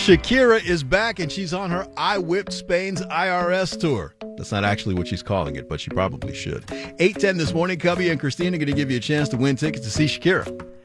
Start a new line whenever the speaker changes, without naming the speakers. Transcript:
Shakira is back, and she's on her I Whipped Spain's IRS tour. That's not actually what she's calling it, but she probably should. 8:10 this morning, Cubby and Christina are going to give you a chance to win tickets to see Shakira.